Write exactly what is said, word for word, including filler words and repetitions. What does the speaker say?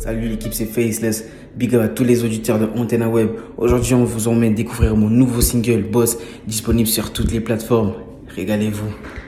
Salut l'équipe, c'est Faceless. Big up à tous les auditeurs de Antenna Web. Aujourd'hui, on vous emmène découvrir mon nouveau single, Boss, disponible sur toutes les plateformes. Régalez-vous.